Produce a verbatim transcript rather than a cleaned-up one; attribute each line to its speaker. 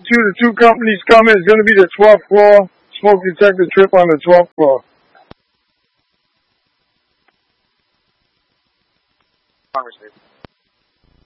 Speaker 1: Two the two companies coming. It's going to be the twelfth floor. Smoke detector trip on the twelfth floor.
Speaker 2: Conversation.